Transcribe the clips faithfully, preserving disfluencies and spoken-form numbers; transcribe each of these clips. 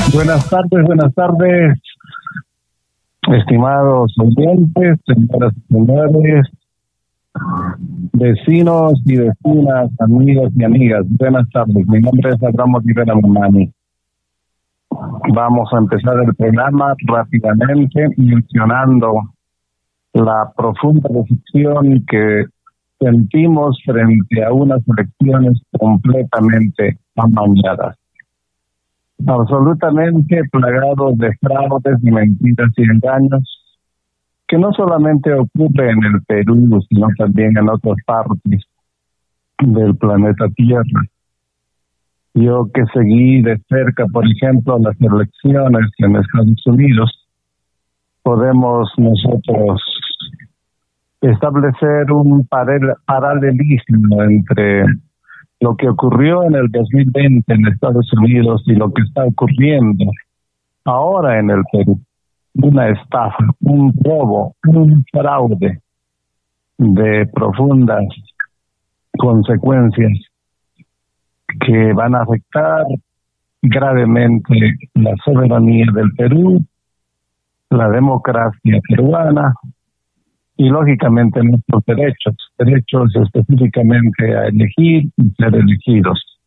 Buenas tardes, buenas tardes, estimados oyentes, señoras y señores, vecinos y vecinas, amigos y amigas. Buenas tardes, mi nombre es Abraham Rivera Mamani. Vamos a empezar el programa rápidamente mencionando la profunda decepción que sentimos frente a unas elecciones completamente amañadas, absolutamente plagados de fraudes, mentiras y engaños, que no solamente ocurre en el Perú, sino también en otras partes del planeta Tierra. Yo que seguí de cerca, por ejemplo, las elecciones en Estados Unidos, podemos nosotros establecer un paralelismo entre lo que ocurrió en el dos mil veinte en Estados Unidos y lo que está ocurriendo ahora en el Perú. Una estafa, un robo, un fraude de profundas consecuencias que van a afectar gravemente la soberanía del Perú, la democracia peruana y lógicamente nuestros derechos, derechos específicamente a elegir y ser elegidos.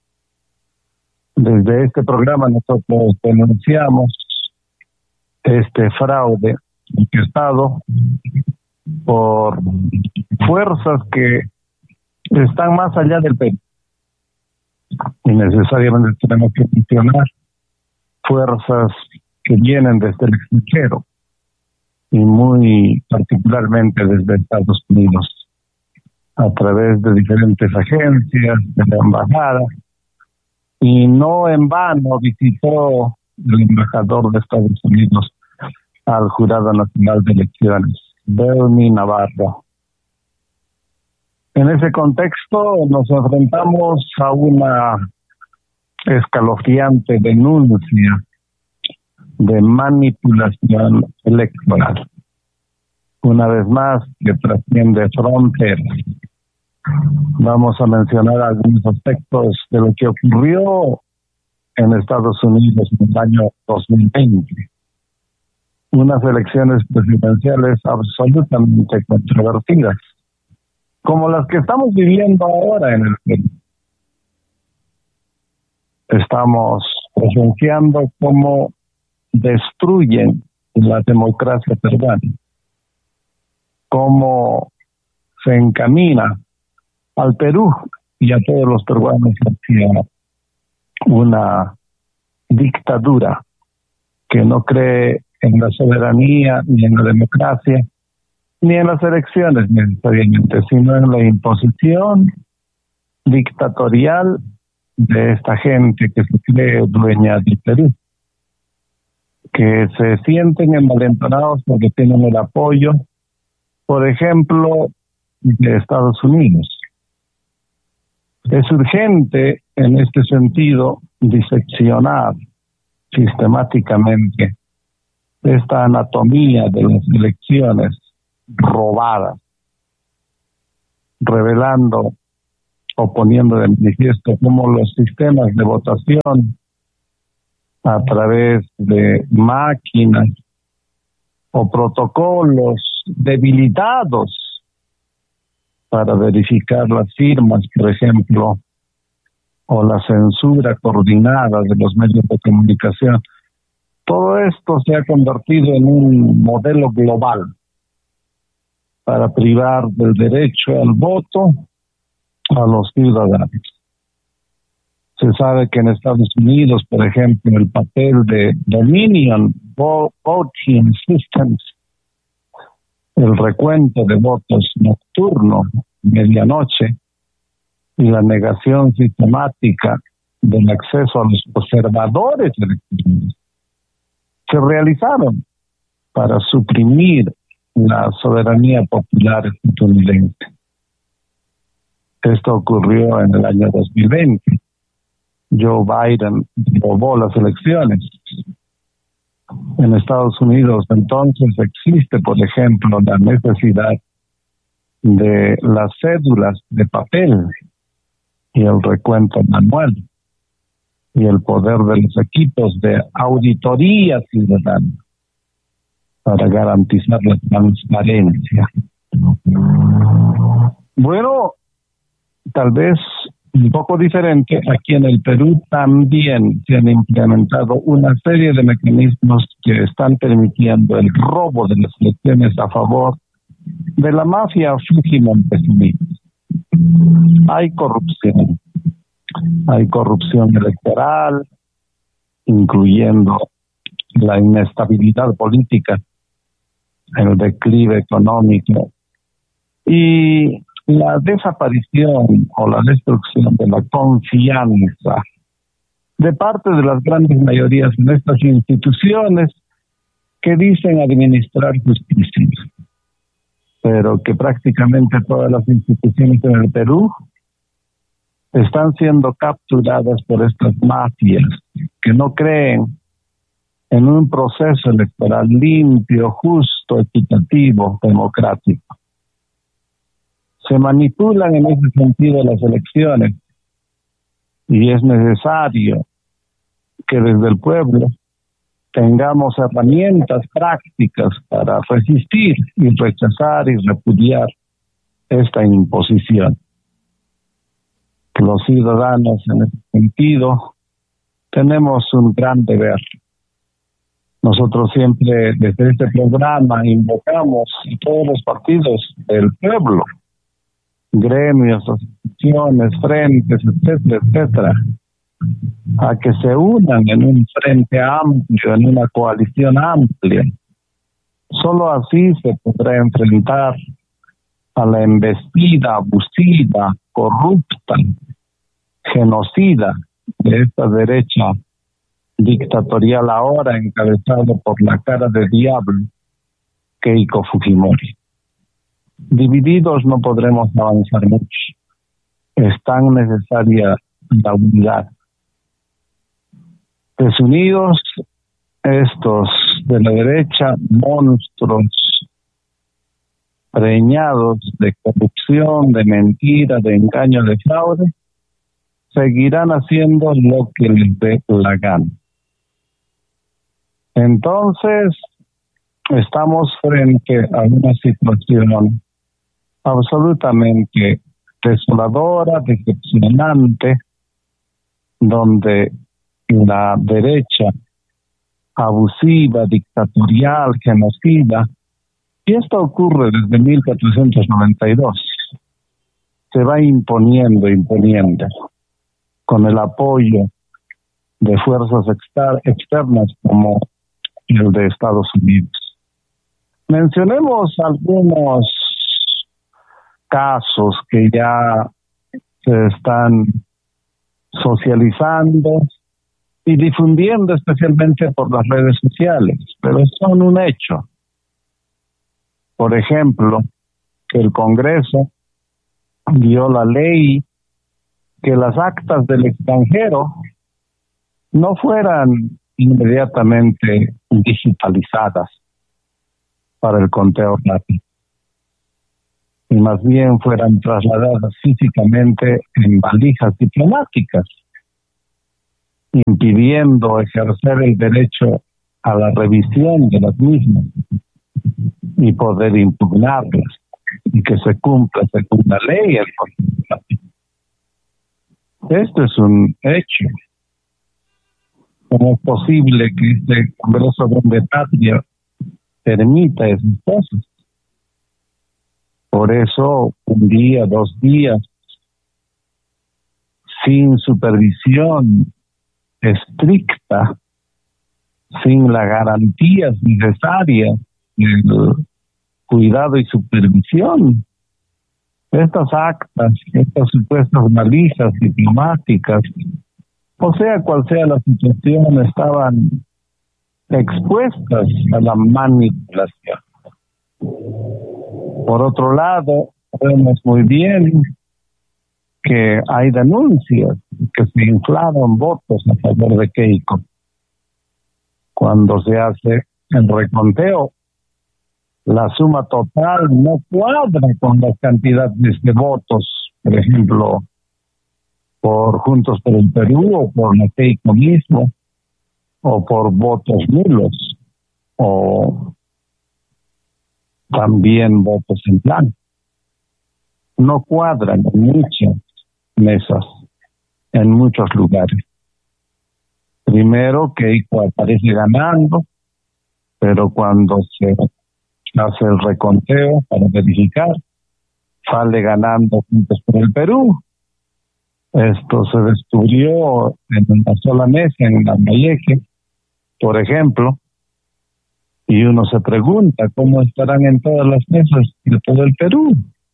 Desde este programa nosotros denunciamos este fraude orquestado por fuerzas que están más allá del Perú. Y necesariamente tenemos que mencionar fuerzas que vienen desde el extranjero y muy particularmente desde Estados Unidos, a través de diferentes agencias, de la embajada, y no en vano visitó el embajador de Estados Unidos al Jurado Nacional de Elecciones, Bernie Navarro. En ese contexto nos enfrentamos a una escalofriante denuncia de manipulación electoral. Una vez más, que trasciende fronteras. Vamos a mencionar algunos aspectos de lo que ocurrió en Estados Unidos en el año dos mil veinte. Unas elecciones presidenciales absolutamente controvertidas, como las que estamos viviendo ahora en el Perú. Estamos presenciando cómo destruyen la democracia peruana, cómo se encamina al Perú y a todos los peruanos hacia una dictadura que no cree en la soberanía ni en la democracia ni en las elecciones necesariamente, sino en la imposición dictatorial de esta gente que se cree dueña del Perú, que se sienten envalentonados porque tienen el apoyo, por ejemplo, de Estados Unidos. Es urgente, en este sentido, diseccionar sistemáticamente esta anatomía de las elecciones robadas, revelando o poniendo de manifiesto cómo los sistemas de votación a través de máquinas o protocolos debilitados para verificar las firmas, por ejemplo, o la censura coordinada de los medios de comunicación. Todo esto se ha convertido en un modelo global para privar del derecho al voto a los ciudadanos. Se sabe que en Estados Unidos, por ejemplo, el papel de Dominion Voting Systems, el recuento de votos nocturno, medianoche, y la negación sistemática del acceso a los observadores electorales, se realizaron para suprimir la soberanía popular estadounidense. Esto ocurrió en el año dos mil veinte. Joe Biden robó las elecciones. En Estados Unidos entonces existe, por ejemplo, la necesidad de las cédulas de papel y el recuento manual. y el poder de los equipos de auditoría ciudadana para garantizar la transparencia. Bueno, tal vez un poco diferente, aquí en el Perú también se han implementado una serie de mecanismos que están permitiendo el robo de las elecciones a favor de la mafia Fujimori. Hay corrupción, hay corrupción electoral, incluyendo la inestabilidad política, el declive económico y la desaparición o la destrucción de la confianza de parte de las grandes mayorías en estas instituciones que dicen administrar justicia, pero que prácticamente todas las instituciones en el Perú están siendo capturadas por estas mafias que no creen en un proceso electoral limpio, justo, equitativo, democrático. Se manipulan en ese sentido las elecciones y es necesario que desde el pueblo tengamos herramientas prácticas para resistir y rechazar y repudiar esta imposición. Los ciudadanos en ese sentido tenemos un gran deber. Nosotros siempre desde este programa invocamos a todos los partidos del pueblo, gremios, asociaciones, frentes, etcétera, etcétera, a que se unan en un frente amplio, en una coalición amplia. Solo así se podrá enfrentar a la embestida abusiva, corrupta, genocida de esta derecha dictatorial ahora encabezado por la cara de diablo Keiko Fujimori. Divididos no podremos avanzar mucho. Es tan necesaria la unidad. Desunidos, estos de la derecha, monstruos preñados de corrupción, de mentira, de engaño, de fraude, seguirán haciendo lo que les dé la gana. Entonces, estamos frente a una situación absolutamente desoladora, decepcionante, donde la derecha abusiva, dictatorial, genocida, y esto ocurre desde mil cuatrocientos noventa y dos, se va imponiendo, imponiendo, con el apoyo de fuerzas exter- externas como el de Estados Unidos. Mencionemos algunos casos que ya se están socializando y difundiendo especialmente por las redes sociales, pero son un hecho. Por ejemplo, que el Congreso dio la ley que las actas del extranjero no fueran inmediatamente digitalizadas para el conteo rápido, y más bien fueran trasladadas físicamente en valijas diplomáticas, impidiendo ejercer el derecho a la revisión de las mismas y poder impugnarlas y que se cumpla según la ley el conteo. Esto es un hecho. ¿Cómo es posible que este Congreso de Patria permita esas cosas? Por eso, un día, dos días, sin supervisión estricta, sin las garantías necesarias del cuidado y supervisión, estas actas, estas supuestas valijas diplomáticas, o sea cual sea la situación, estaban expuestas a la manipulación. Por otro lado, vemos muy bien que hay denuncias que se inflaron votos a favor de Keiko. Cuando se hace el reconteo, la suma total no cuadra con las cantidades de votos, por ejemplo, por Juntos por el Perú o por la Keiko mismo, o por votos nulos, o también votos en blanco. No cuadran en muchas mesas, en muchos lugares. Primero, Keiko aparece ganando, pero cuando se hace el reconteo para verificar, sale ganando Juntos por el Perú. Esto se descubrió en una sola mesa, en Lambayeque, por ejemplo, y uno se pregunta cómo estarán en todas las mesas de todo el Perú.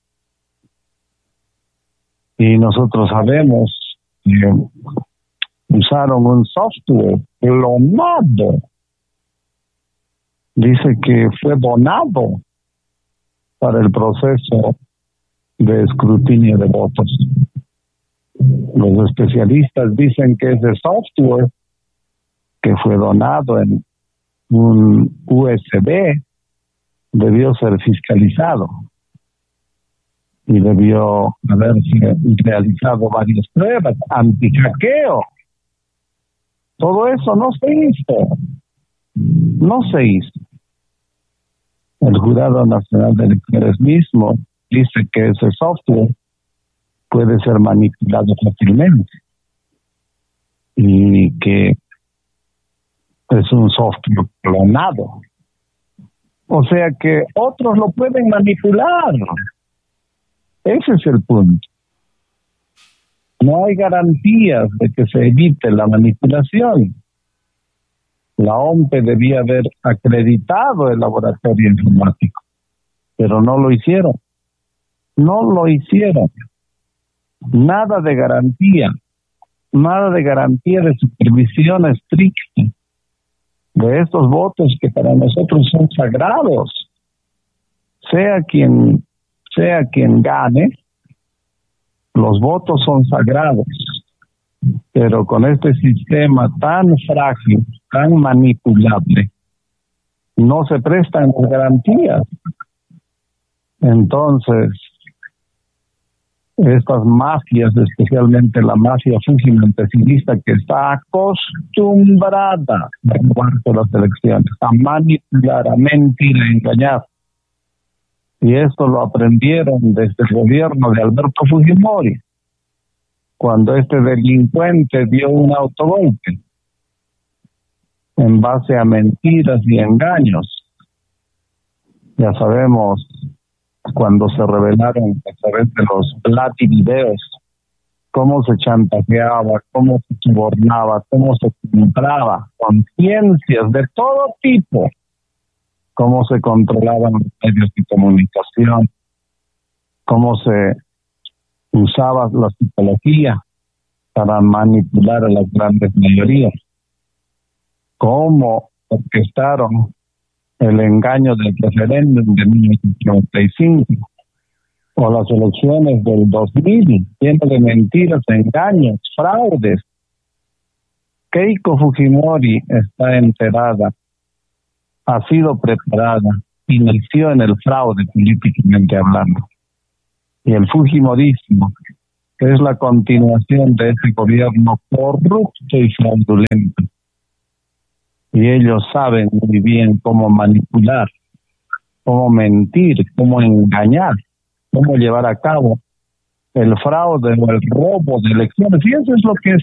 Y nosotros sabemos que usaron un software clonado. Dice que fue donado para el proceso de escrutinio de votos. Los especialistas dicen que ese software, que fue donado en un U S B, debió ser fiscalizado y debió haberse realizado varias pruebas anti-hackeo. Todo eso no se hizo. No se hizo. El Jurado Nacional de Elecciones mismo dice que ese software puede ser manipulado fácilmente y que es un software clonado. O sea que otros lo pueden manipular. Ese es el punto. No hay garantías de que se evite la manipulación. La O M P E debía haber acreditado el laboratorio informático, pero no lo hicieron. No lo hicieron. Nada de garantía, nada de garantía de supervisión estricta de estos votos que para nosotros son sagrados. Sea quien, sea quien gane, los votos son sagrados. Pero con este sistema tan frágil, tan manipulable, no se prestan las garantías. Entonces, estas mafias, especialmente la mafia fujimontesinista, que está acostumbrada a robarse las elecciones, a manipular, a mentir, a engañar. Y esto lo aprendieron desde el gobierno de Alberto Fujimori, cuando este delincuente dio un autogolpe en base a mentiras y engaños. Ya sabemos cuando se revelaron a través de los Bloody videos cómo se chantajeaba, cómo se sobornaba, cómo se compraba conciencias de todo tipo, cómo se controlaban los medios de comunicación, cómo se usaba la psicología para manipular a las grandes mayorías, cómo orquestaron el engaño del referéndum de mil novecientos noventa y cinco o las elecciones del dos mil, lleno de mentiras, engaños, fraudes. Keiko Fujimori está enterada, ha sido preparada y nació en el fraude políticamente hablando. Y el fujimorismo, que es la continuación de ese gobierno corrupto y fraudulento. Y ellos saben muy bien cómo manipular, cómo mentir, cómo engañar, cómo llevar a cabo el fraude o el robo de elecciones. Y eso es lo que